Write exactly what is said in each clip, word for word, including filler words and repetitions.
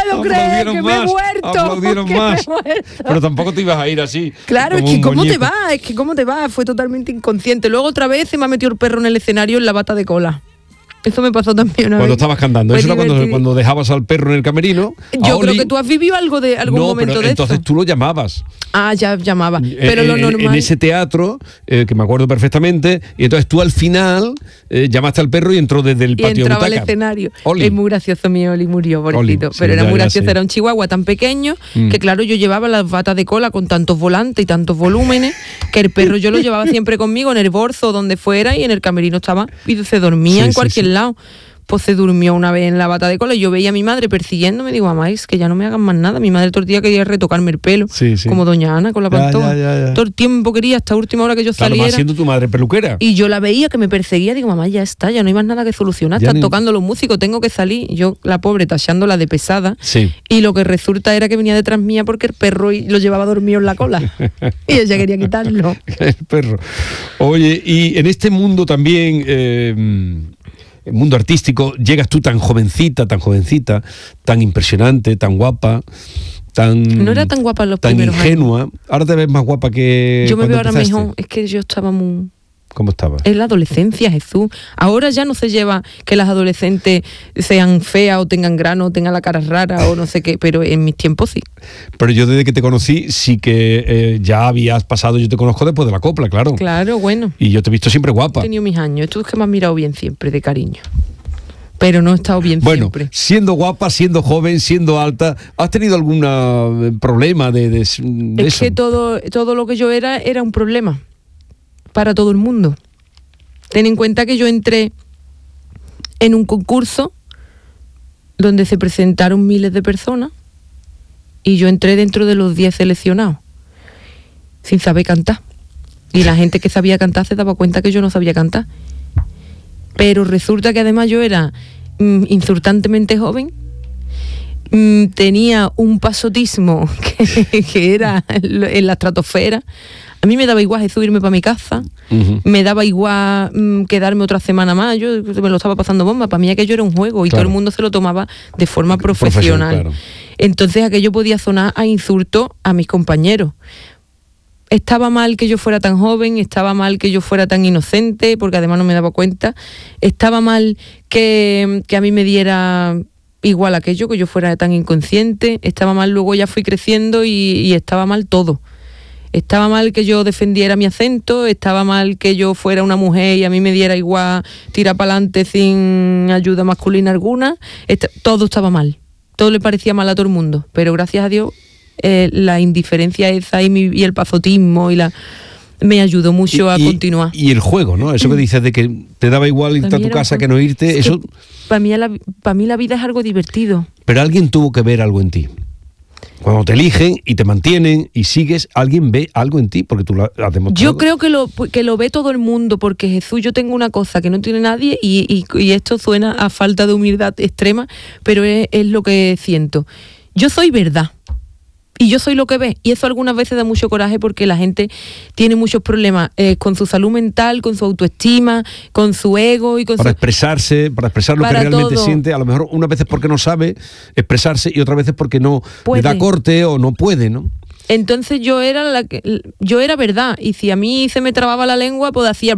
puedo creer que me he muerto. Aplaudieron que más. me he muerto. Pero tampoco te ibas a ir así. Claro, es como que un cómo muñeco. te va, es que cómo te va, fue totalmente inconsciente. Luego otra vez se me ha metido el perro en el escenario en la bata de cola. Eso me pasó también una Cuando vez. estabas cantando. Fue Eso era cuando, divertido. cuando dejabas al perro en el camerino. a Yo Oli. creo que tú has vivido algo de algún no, momento pero de entonces eso. tú lo llamabas. Ah, ya llamaba. Pero Eh, lo en- normal. En ese teatro, eh, que me acuerdo perfectamente, y entonces tú al final eh, llamaste al perro y entró desde el y patio de entraba al butaca. escenario. Oli. Es muy gracioso, mi Oli murió, pobrecito. Oli, sí, pero era ya, muy ya gracioso, sé. era un chihuahua tan pequeño Mm. que claro, yo llevaba las batas de cola con tantos volantes y tantos volúmenes que el perro yo lo llevaba siempre conmigo en el bolso donde fuera y en el camerino estaba y se dormía Sí, en sí, cualquier sí. lado. Pues se durmió una vez en la bata de cola y yo veía a mi madre persiguiéndome, digo, mamá, es que ya no me hagan más nada. Mi madre todo el día quería retocarme el pelo, Sí, sí. como doña Ana con la Ya, pantoja. ya, ya, ya. Todo el tiempo quería, hasta última hora que yo Claro, saliera. más siendo tu madre peluquera. Y yo la veía que me perseguía, digo, mamá, ya está, ya no hay más nada que solucionar, Ya están ni- tocando los músicos, tengo que salir. Y yo, la pobre, tachándola de pesada. Sí. Y lo que resulta era que venía detrás mía porque el perro y- lo llevaba dormido en la cola. Y ella quería quitarlo. El perro. Oye, y en este mundo también, eh, el mundo artístico, llegas tú tan jovencita, tan jovencita, tan impresionante, tan guapa, tan... No era tan guapa en los tan primeros ingenua. Ahora te ves más guapa que Yo me cuando veo ahora empezaste. mejor, es que yo estaba muy... ¿Cómo estabas? Es la adolescencia, Jesús. Ahora ya no se lleva que las adolescentes sean feas o tengan grano o tengan la cara rara o no sé qué, pero en mis tiempos sí. Pero yo desde que te conocí sí que eh, ya habías pasado, yo te conozco después de la copla, claro. Claro, bueno. Y yo te he visto siempre guapa. He tenido mis años. Tú es que me has mirado bien siempre, de cariño. Pero no he estado bien Bueno, siempre. siendo guapa, siendo joven, siendo alta, ¿has tenido algún eh, problema de, de, de Es eso? que todo, todo lo que yo era era un problema para todo el mundo. Ten en cuenta que yo entré en un concurso donde se presentaron miles de personas y yo entré dentro de los diez seleccionados sin saber cantar. Y la gente que sabía cantar se daba cuenta que yo no sabía cantar. Pero resulta que además yo era mm, insultantemente joven, mm, tenía un pasotismo que, que era en la estratosfera. A mí me daba igual subirme para mi casa, Ujú. me daba igual mm, quedarme otra semana más, yo me lo estaba pasando bomba, para mí aquello era un juego y Claro. todo el mundo se lo tomaba de forma Profesional, profesional. claro. Entonces aquello podía sonar a insulto a mis compañeros. Estaba mal que yo fuera tan joven, estaba mal que yo fuera tan inocente, porque además no me daba cuenta, estaba mal que, que a mí me diera igual aquello, que yo fuera tan inconsciente, estaba mal, luego ya fui creciendo y, y estaba mal todo. Estaba mal que yo defendiera mi acento, estaba mal que yo fuera una mujer y a mí me diera igual tirar para adelante sin ayuda masculina alguna. Est- todo estaba mal, todo le parecía mal a todo el mundo, pero gracias a Dios eh, la indiferencia esa y, mi- y el pasotismo y la me ayudó mucho a Y- y- continuar. Y el juego, ¿no? Eso que dices de que te daba igual irte Para a mí tu era un casa juego. que no irte, Es eso... que para mí, la, para mí la vida es algo divertido. Pero alguien tuvo que ver algo en ti. Cuando te eligen y te mantienen y sigues, alguien ve algo en ti porque tú lo has demostrado. Yo creo que lo, que lo ve todo el mundo, porque Jesús, yo tengo una cosa que no tiene nadie y, y, y esto suena a falta de humildad extrema, pero es, es lo que siento. Yo soy verdad. Y yo soy lo que ves. Y eso algunas veces da mucho coraje porque la gente tiene muchos problemas eh, con su salud mental, con su autoestima, con su ego y con Para su... expresarse, para expresar lo Para que realmente todo. siente, a lo mejor unas veces porque no sabe expresarse y otras veces porque no Puede. le da corte o no puede, ¿no? Entonces yo era la que, yo era verdad. Y si a mí se me trababa la lengua, pues hacía...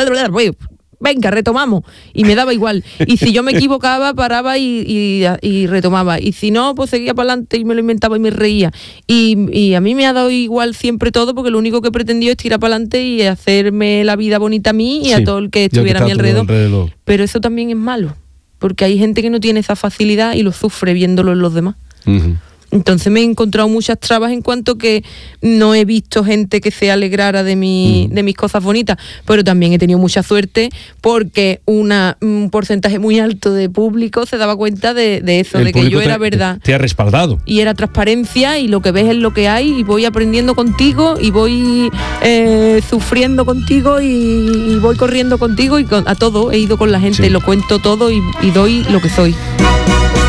Venga, retomamos. Y me daba igual. Y si yo me equivocaba, paraba y, y, y retomaba. Y si no, pues seguía para adelante y me lo inventaba y me reía. Y, y a mí me ha dado igual siempre todo, porque lo único que he pretendido es tirar para adelante y hacerme la vida bonita a mí y Sí, a todo el que y al que estuviera a mi está a tu alrededor. alrededor. Pero eso también es malo, porque hay gente que no tiene esa facilidad y lo sufre viéndolo en los demás. Ujú. Entonces me he encontrado muchas trabas en cuanto que no he visto gente que se alegrara de, mi, Mm. de mis cosas bonitas, pero también he tenido mucha suerte porque una, un porcentaje muy alto de público se daba cuenta de, de eso, El de que público yo era te- verdad. Te, te ha respaldado. Y era transparencia y lo que ves es lo que hay y voy aprendiendo contigo y voy eh, sufriendo contigo y, y voy corriendo contigo y con- a todo he ido con la gente, Sí. lo cuento todo y, y doy lo que soy.